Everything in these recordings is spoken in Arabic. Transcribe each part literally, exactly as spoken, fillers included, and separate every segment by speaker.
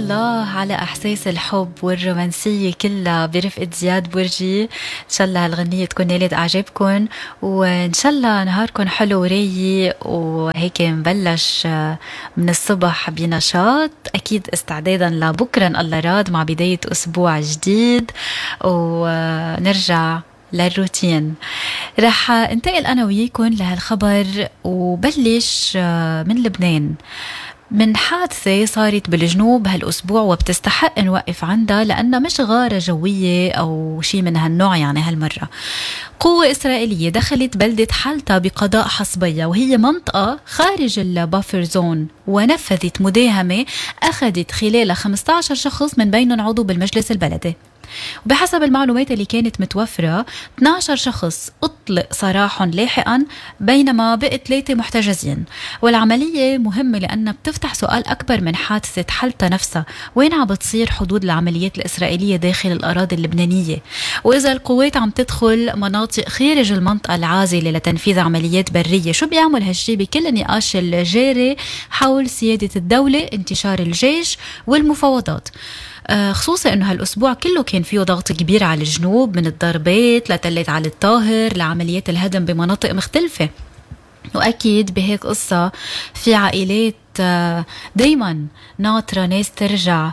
Speaker 1: الله على إحساس الحب والرومانسية كلها برفقة زياد برجي. إن شاء الله هالغنية تكون نالت أعجابكم، وإن شاء الله نهاركم حلو ورايق، وهيك نبلش من الصبح بنشاط أكيد استعدادا لبكرة الله راد مع بداية أسبوع جديد، ونرجع للروتين. رح انتقل أنا وياكم لهالخبر وبلش من لبنان، من حادثة صارت بالجنوب هالأسبوع وبتستحق نوقف عندها لأنها مش غارة جوية أو شيء من هالنوع. يعني هالمرة قوة إسرائيلية دخلت بلدة حلتا بقضاء حصبية، وهي منطقة خارج البافر زون، ونفذت مداهمة أخذت خلال خمسة عشر شخص من بينهم عضو بالمجلس البلدي. وبحسب المعلومات اللي كانت متوفرة اثني عشر شخص أطلق سراحهم لاحقا، بينما بقي ثلاثة محتجزين. والعملية مهمة لأنها بتفتح سؤال أكبر من حادثة حلتا نفسها، وين عم بتصير حدود العمليات الإسرائيلية داخل الأراضي اللبنانية، وإذا القوات عم تدخل مناطق خارج المنطقة العازلة لتنفيذ عمليات برية، شو بيعمل هالشي بكل النقاش الجاري حول سيادة الدولة، انتشار الجيش والمفاوضات، خصوصا انه هالاسبوع كله كان فيه ضغط كبير على الجنوب، من الضربات لتلت على الطاهر لعمليات الهدم بمناطق مختلفة. واكيد بهيك قصة في عائلات دايما ناطرة ناس ترجع،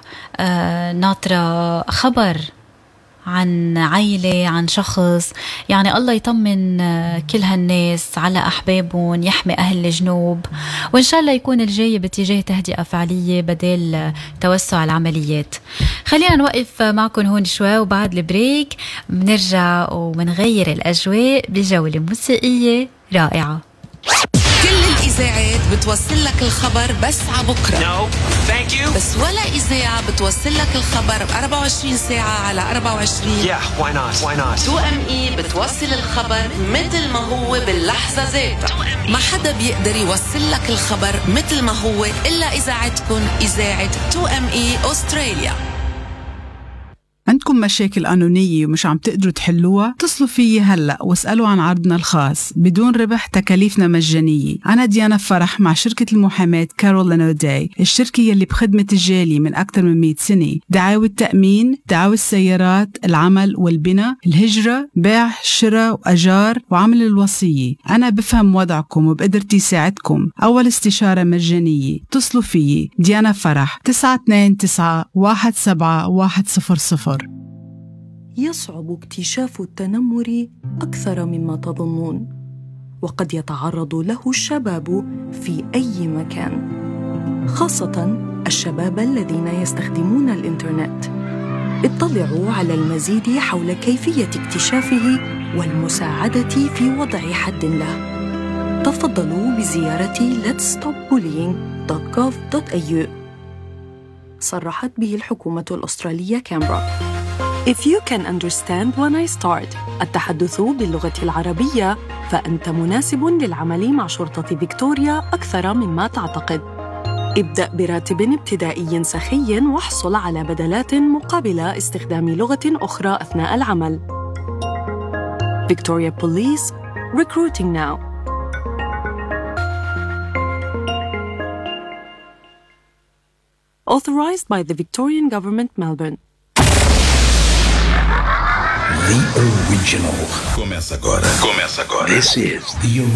Speaker 1: ناطرة خبر عن عائلة، عن شخص. يعني الله يطمن كل هالناس على أحبابهم، يحمي أهل الجنوب، وإن شاء الله يكون الجاي باتجاه تهدئة فعلية بدل توسع العمليات. خلينا نوقف معكم هون شوي، وبعد البريك بنرجع ومنغير الأجواء بجولة موسيقية رائعة.
Speaker 2: كل الإذاعات بتوصل لك الخبر بس عبكرة.
Speaker 3: No, thank you.
Speaker 2: بس ولا إذاعة بتوصل لك الخبر ب أربعة وعشرين ساعة على أربعة وعشرين.
Speaker 3: Yeah, why not? Why not?
Speaker 2: تو ام اي بتوصل الخبر مثل ما هو باللحظة ذاتها. ما حدا بيقدر يوصل لك الخبر مثل ما هو إلا إذاعتكم، إذاعة تو ام اي أستراليا.
Speaker 4: عندكم مشاكل قانونية ومش عم تقدروا تحلوها؟ اتصلوا فيي هلأ واسألوا عن عرضنا الخاص بدون ربح، تكاليفنا مجانية. أنا ديانا فرح مع شركة المحاماة كارول لانوداي، الشركة يلي بخدمة الجالي من أكثر من مئة سنة. دعاوى التأمين، دعاوى السيارات، العمل والبناء، الهجرة، بيع، شراء وأجار، وعمل الوصية. أنا بفهم وضعكم وبقدرتي ساعدكم. أول استشارة مجانية. اتصلوا فيي ديانا فرح تسعة اثنين تسعة واحد سبعة واحد صفر صفر.
Speaker 5: يصعب اكتشاف التنمر أكثر مما تظنون، وقد يتعرض له الشباب في أي مكان، خاصة الشباب الذين يستخدمون الإنترنت. اطلعوا على المزيد حول كيفية اكتشافه والمساعدة في وضع حد له. تفضلوا بزيارة let's stop bullying دوت gov دوت إيه يو. صرحت به الحكومة الأسترالية كامبرا. If you can understand when I start التحدث باللغة العربية، فأنت مناسب للعمل مع شرطة فيكتوريا أكثر مما تعتقد. ابدأ براتب ابتدائي سخي واحصل على بدلات مقابل استخدام لغة أخرى أثناء العمل. Victoria Police, recruiting now. Authorized by the Victorian Government, Melbourne.
Speaker 6: The original. Começa agora. Começa agora. This is the